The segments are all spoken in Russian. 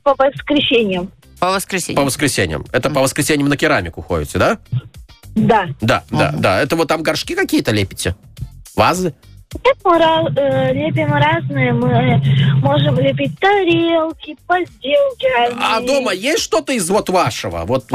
по воскресеньям. По воскресеньям. По воскресеньям. Это по воскресеньям на керамику ходите, да? Да. Да. Это вот там горшки какие-то лепите? Вазы? Нет, мы лепим разные. Мы можем лепить тарелки, подделки разные. А дома есть что-то из вот вашего? Вот.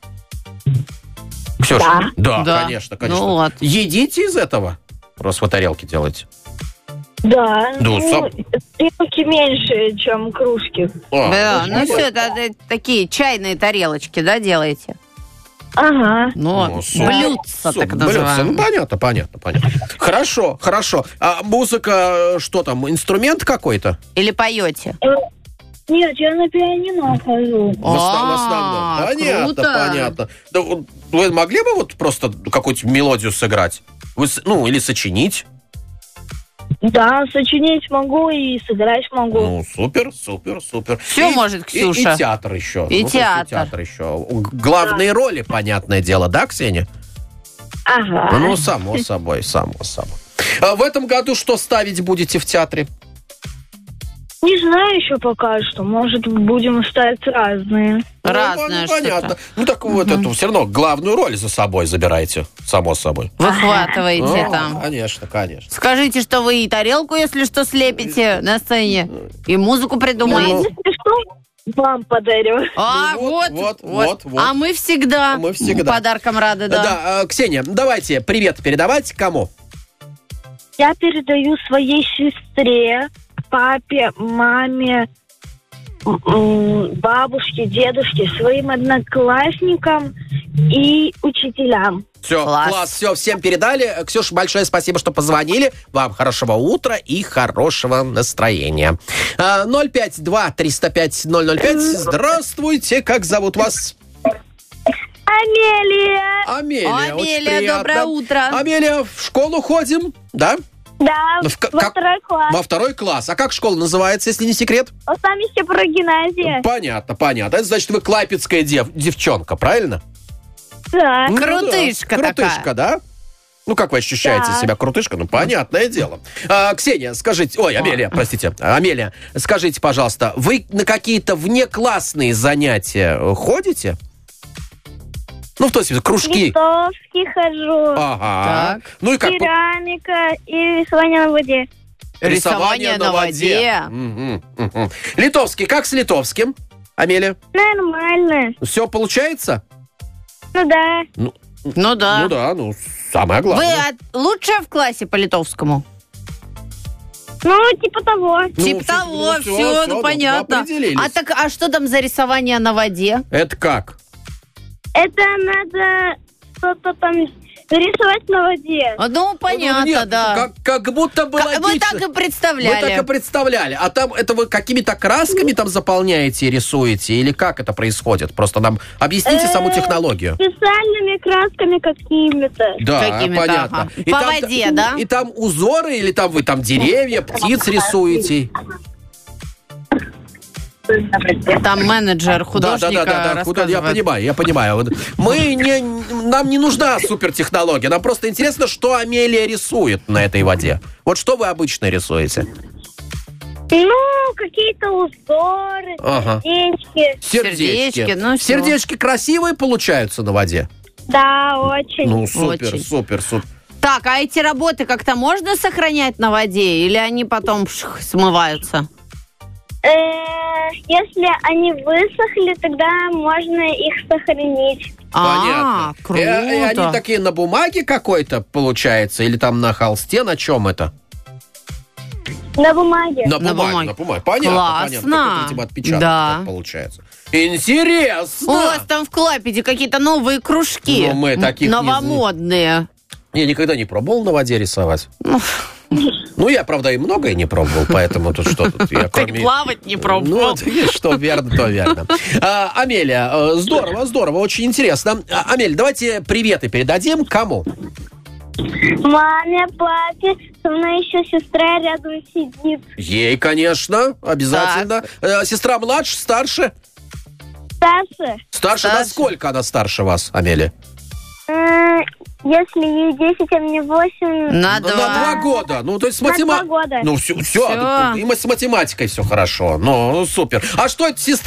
Ксюша? Да, конечно. Ну вот. Едите из этого? Просто вы тарелки делаете? Да. Да, тарелки меньше, чем кружки. Да, ну все, это такие чайные тарелочки, да, делаете? Ага. Блюдца, так называемые. Ну, понятно. Хорошо. А музыка, что там, инструмент какой-то? Или поете? Нет, я на пианино хожу. В основном. Понятно. Да, вы могли бы вот просто какую-то мелодию сыграть? Или сочинить? Да, сочинить могу и сыграть могу. Ну, супер. Все может, Ксюша. И театр еще. И театр еще. Главные роли, понятное дело, да, Ксения? Ага. Ну, само собой. А в этом году что ставить будете в театре? Не знаю еще пока что. Может, будем ставить разные. Разное понятно. что-то. Ну, так вот эту все равно главную роль за собой забираете, само собой. Выхватываете там. Конечно. Скажите, что вы и тарелку, если что, слепите на сцене, и музыку придумаете. Если что, вам подарю. Вот. А мы всегда подарком рады, да. Да, Ксения, давайте привет передавать кому? Я передаю своей сестре, папе, маме, бабушке, дедушке, своим одноклассникам и учителям. Все, класс, все, всем передали. Ксюша, большое спасибо, что позвонили. Вам хорошего утра и хорошего настроения. 052-305-005. Здравствуйте, как зовут вас? Амелия. Очень приятно. Доброе утро. Амелия, в школу ходим, да? Да, во второй класс. Во второй класс. А как школа называется, если не секрет? Остамися прогимназия. Понятно. Это значит, вы клайпедская девчонка, правильно? Да. Крутышка такая. Крутышка, да? Ну, как вы ощущаете себя, крутышка? Ну, понятное дело. Ксения, скажите... Амелия, простите. Амелия, скажите, пожалуйста, вы на какие-то внеклассные занятия ходите? Ну, в том смысле, кружки. Литовский хожу. Ага. Так. Ну и как? Керамика и рисование на воде. Рисование на воде. Угу. Литовский. Как с литовским, Амелия? Нормально. Все получается? Ну да. Ну да. Самое главное. Вы лучшая в классе по литовскому? Ну, типа того. Все, понятно. А что там за рисование на воде? Это как? Это надо что-то там рисовать на воде. Ну, понятно, да. Как будто бы логично. Вы так и представляли. Вы так и представляли. А там это вы какими-то красками там заполняете и рисуете? Или как это происходит? Просто нам объясните саму технологию. Специальными красками какими-то. Да, понятно. Ага. По воде, да? И там узоры, или там вы там деревья, птиц рисуете? Там менеджер художника рассказывает. Я понимаю. Нам не нужна супертехнология. Нам просто интересно, что Амелия рисует на этой воде. Вот что вы обычно рисуете? Ну, какие-то узоры, сердечки. Сердечки красивые получаются на воде? Да, очень. Ну, супер. Так, а эти работы как-то можно сохранять на воде? Или они потом смываются? Если они высохли, тогда можно их сохранить. Понятно. Круто. И они такие на бумаге какой-то, получается? Или там на холсте? На чем это? На бумаге. На бумаге. Понятно. Классно. Как отпечаток получается. Интересно. У вас там в Клайпеде какие-то новые кружки. Ну, мы таких новомодные. Я никогда не пробовал на воде рисовать. Ну, я, правда, и многое не пробовал, поэтому тут что тут. Так плавать не пробовал. Ну, что верно, то верно. Амелия, здорово, очень интересно. Амель, давайте приветы передадим. Кому? Маме, папе, со мной еще сестра рядом сидит. Ей, конечно, обязательно. Сестра младше, старше? Старше. Насколько она старше вас, Амелия? Если ей 10, а мне 8... На 2 года. Ну, то есть на 2 года. Ну, все. И с математикой все хорошо. Ну, супер. А что это сестра?